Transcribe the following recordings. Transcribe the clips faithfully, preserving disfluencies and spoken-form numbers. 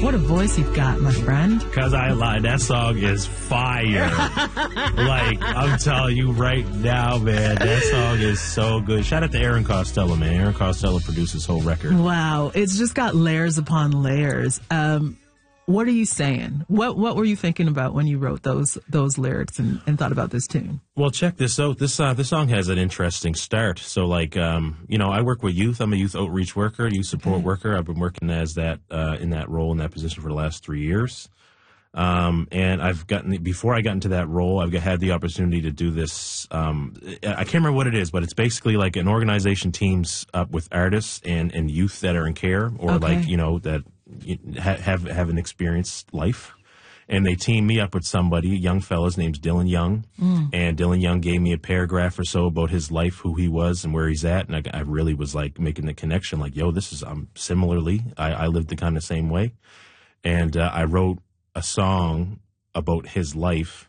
What a voice you've got, my friend. Because I lied. That song is fire. Like, I'm telling you right now, man, that song is so good. Shout out to Aaron Costello, man. Aaron Costello produced this whole record. Wow. It's just got layers upon layers. Um, what are you saying? What What were you thinking about when you wrote those those lyrics and, and thought about this tune? Well, check this out. This uh, this song has an interesting start. So, like, um, you know, I work with youth. I'm a youth outreach worker, youth support okay. worker. I've been working as that uh, in that role, in that position for the last three years. Um, and I've gotten, before I got into that role, I've had the opportunity to do this. Um, I can't remember what it is, but it's basically like an organization teams up with artists and, and youth that are in care or okay. like, you know, that have, have an experienced life. And they team me up with somebody, a young fella, his name's Dylan Young. Mm. And Dylan Young gave me a paragraph or so about his life, who he was and where he's at. And I, I really was like making the connection, like, yo, this is, um, similarly, I, I lived the kind of same way. And uh, I wrote a song about his life,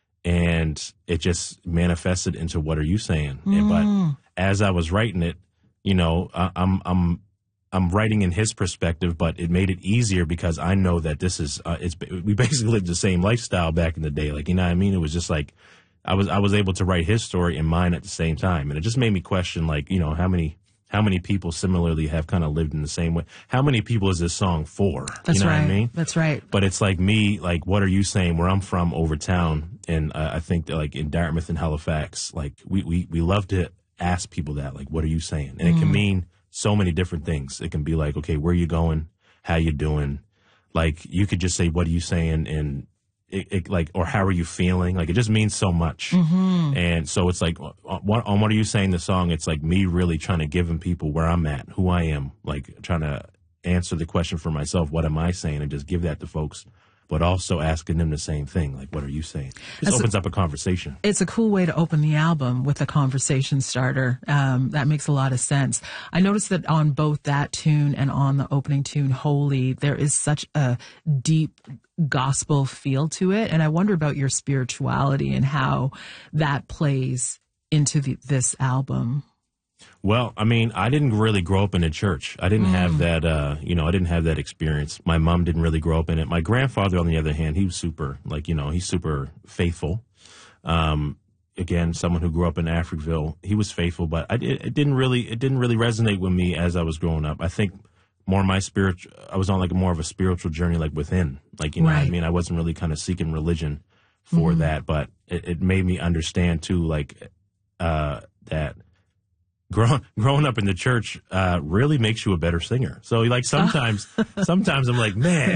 and it just manifested into What Are You Saying? Mm. And, but as I was writing it, you know, I, I'm I'm I'm writing in his perspective, but it made it easier because I know that this is uh, it's we basically lived the same lifestyle back in the day. Like, you know what I mean? It was just like I was I was able to write his story and mine at the same time, and it just made me question, like, you know, how many. How many people similarly have kind of lived in the same way? How many people is this song for? That's you know right. what I mean? That's right. But it's like me, like, What Are You Saying? Where I'm from, over town, and uh, I think that, like, in Dartmouth and Halifax, like, we, we, we love to ask people that, like, what are you saying? And mm. it can mean so many different things. It can be like, okay, where you going? How you doing? Like, you could just say, what are you saying? And It, it, like, or how are you feeling? Like, it just means so much. Mm-hmm. And so it's like, on what, on what are you saying the song? It's like me really trying to give people where I'm at, who I am, like trying to answer the question for myself, what am I saying? And just give that to folks, but also asking them the same thing, like, what are you saying? This opens a, up a conversation. It's a cool way to open the album with a conversation starter. Um, that makes a lot of sense. I noticed that on both that tune and on the opening tune, Holy, there is such a deep gospel feel to it. And I wonder about your spirituality and how that plays into the, this album. Well, I mean, I didn't really grow up in a church. I didn't mm. have that, uh, you know, I didn't have that experience. My mom didn't really grow up in it. My grandfather, on the other hand, he was super, like, you know, he's super faithful. Um, again, someone who grew up in Africville, he was faithful, but I, it, it didn't really, it didn't really resonate with me as I was growing up. I think more my spirit, I was on like more of a spiritual journey, like within, like, you know right. what I mean? I wasn't really kind of seeking religion for mm. that, but it, it made me understand too, like, uh, that Grow, growing up in the church uh, really makes you a better singer. So, like, sometimes, sometimes I'm like, man.